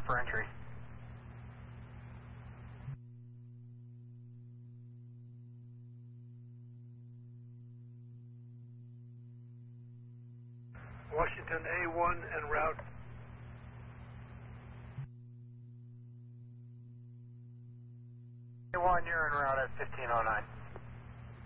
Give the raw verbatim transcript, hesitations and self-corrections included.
clear for entry. Washington A one en route. A one, you're en route at fifteen oh nine.